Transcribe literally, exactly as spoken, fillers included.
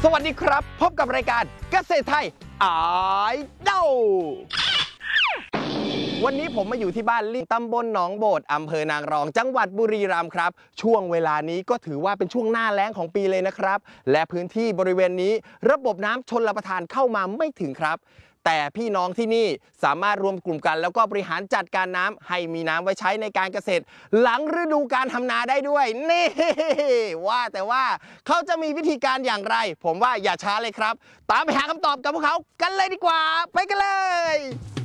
สวัสดีครับพบกับรายการเกษตรไทยไอดอลวันนี้ผมมาอยู่ที่บ้านลิงตำบลหนองโบดอำเภอนางรองจังหวัดบุรีรัมย์ครับช่วงเวลานี้ก็ถือว่าเป็นช่วงหน้าแล้งของปีเลยนะครับและพื้นที่บริเวณนี้ระบบน้ำชลประทานเข้ามาไม่ถึงครับแต่พี่น้องที่นี่สามารถรวมกลุ่มกันแล้วก็บริหารจัดการน้ำให้มีน้ำไว้ใช้ในการเกษตรหลังฤดูการทำนาได้ด้วยนี่ว่าแต่ว่าเขาจะมีวิธีการอย่างไรผมว่าอย่าช้าเลยครับตามไปหาคำตอบกับพวกเขากันเลยดีกว่าไปกันเลย